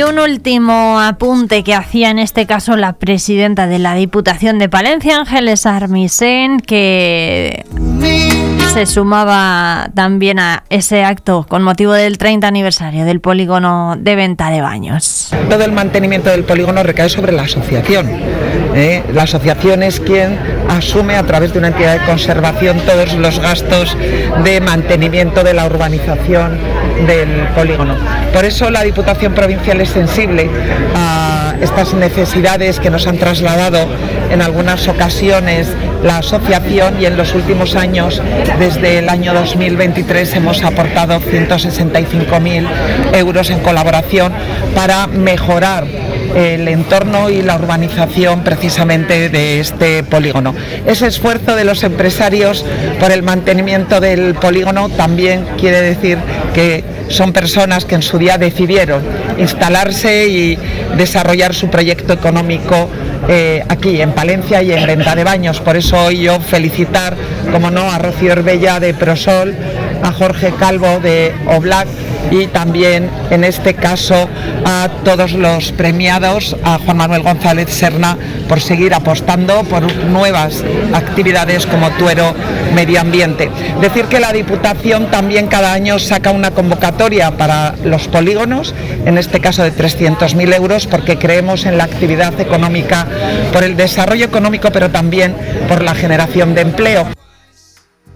Y un último apunte que hacía en este caso la presidenta de la Diputación de Palencia, Ángeles Armisen, que se sumaba también a ese acto con motivo del 30 aniversario del polígono de Venta de Baños. Todo el mantenimiento del polígono recae sobre la asociación. La asociación es quien asume a través de una entidad de conservación todos los gastos de mantenimiento de la urbanización del polígono. Por eso la Diputación Provincial es sensible a estas necesidades que nos han trasladado en algunas ocasiones la asociación, y en los últimos años, desde el año 2023, hemos aportado 165.000 euros en colaboración para mejorar el entorno y la urbanización precisamente de este polígono. Ese esfuerzo de los empresarios por el mantenimiento del polígono también quiere decir que son personas que en su día decidieron instalarse y desarrollar su proyecto económico aquí en Palencia y en Venta de Baños. Por eso hoy yo felicitar, como no, a Rocío Orbella de Prosol, a Jorge Calvo de Oblac y también en este caso a todos los premiados, a Juan Manuel González Serna, por seguir apostando por nuevas actividades como Tuero Medio Ambiente. Decir que la Diputación también cada año saca una convocatoria para los polígonos, en este caso de 300.000 euros, porque creemos en la actividad económica, por el desarrollo económico, pero también por la generación de empleo.